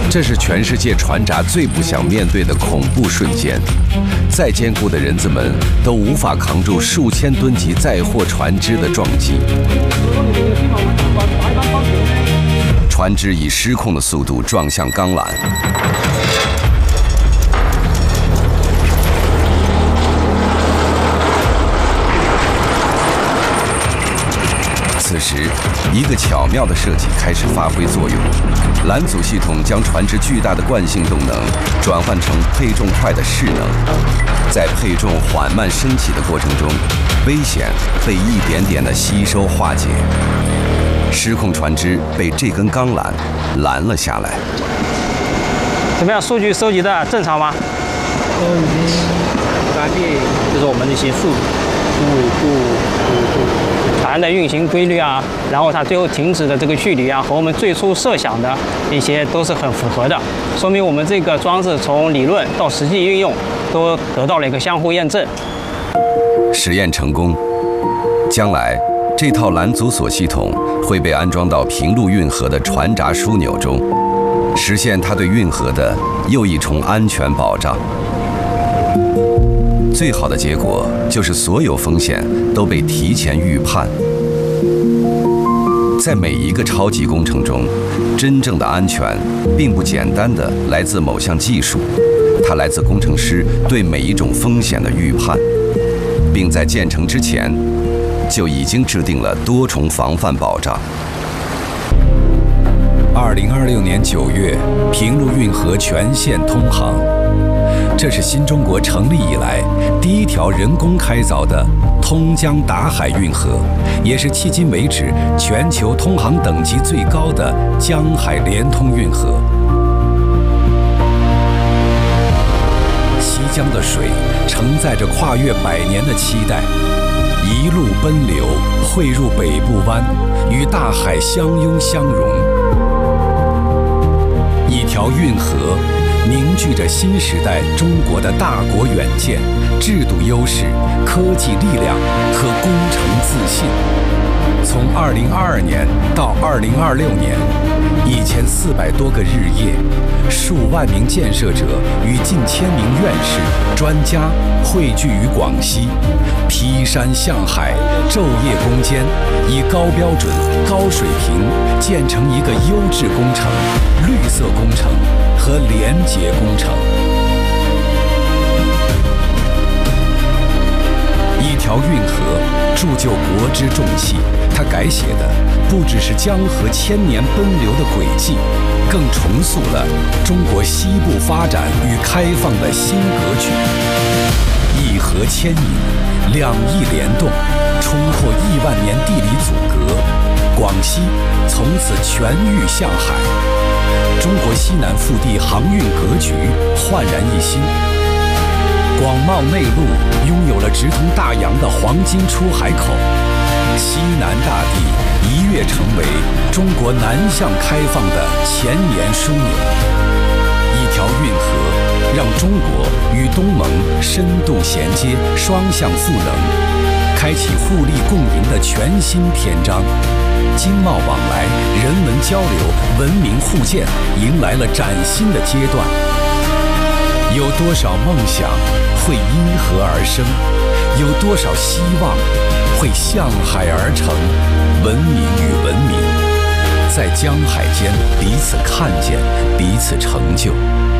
这是全世界船闸最不想面对的恐怖瞬间。再坚固的人字们都无法扛住数千吨级载货船只的撞击。船只以失控的速度撞向钢缆。此时，一个巧妙的设计开始发挥作用。拦阻系统将船只巨大的惯性动能转换成配重快的势能，在配重缓慢升起的过程中，危险被一点点的吸收化解。失控船只被这根钢缆拦了下来。 怎么样？数据收集的正常吗？ 已经完毕， 就是我们这些速度、船的运行规律啊，然后它最后停止的这个距离啊，和我们最初设想的一些都是很符合的，说明我们这个装置从理论到实际运用都得到了一个相互验证。 实验成功，将来这套拦阻索系统会被安装到平陆运河的船闸枢纽中，实现它对运河的又一重安全保障。最好的结果就是所有风险都被提前预判。在每一个超级工程中，真正的安全并不简单的来自某项技术，它来自工程师对每一种风险的预判，并在建成之前就已经制定了多重防范保障。2026年9月，平陆运河全线通航。这是新中国成立以来第一条人工开凿的通江达海运河，也是迄今为止全球通航等级最高的江海联通运河。西江的水承载着跨越100年的期待，一路奔流，汇入北部湾，与大海相拥相融。一条运河凝聚着新时代中国的大国远见、制度优势、科技力量和工程自信。从2022年到2026年，1400多个日夜，数万名建设者与近1000名院士、专家汇聚于广西，劈山向海，昼夜攻坚，以高标准、高水平建成一个优质工程、绿色工程和廉洁工程。一条运河铸就国之重器，它改写的不只是江河1000年奔流的轨迹，更重塑了中国西部发展与开放的新格局。一河牵引，2翼联动，冲破亿万年地理阻隔，广西从此全域向海。中国西南腹地航运格局焕然一新。广袤内陆拥有了直通大洋的黄金出海口，西南大地一跃成为中国南向开放的前沿枢纽。一条运河让中国与东盟深度衔接，双向赋能，开启互利共赢的全新篇章。经贸往来、人文交流、文明互鉴迎来了崭新的阶段。有多少梦想会因河而生？有多少希望会向海而成？文明与文明在江海间彼此看见，彼此成就。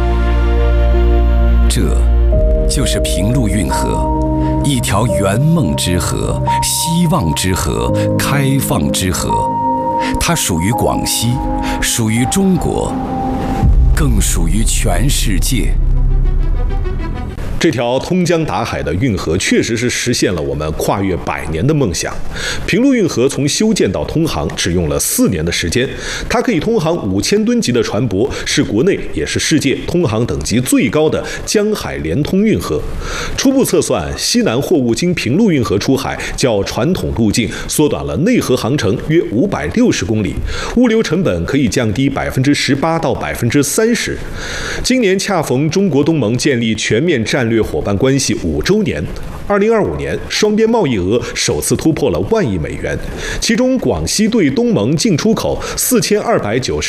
这就是平陆运河，一条圆梦之河、希望之河、开放之河。它属于广西，属于中国，更属于全世界。 这条通江达海的运河确实是实现了我们跨越100年的梦想。平陆运河从修建到通航只用了4年的时间，它可以通航5000吨级的船舶，是国内也是世界通航等级最高的江海联通运河。初步测算，西南货物经平陆运河出海，较传统路径缩短了内河航程约560公里，物流成本可以降低18%到30%。今年恰逢中国东盟建立全面战略伙伴关系5周年，2025年双边贸易额首次突破了1万亿美元，其中广西对东盟进出口4290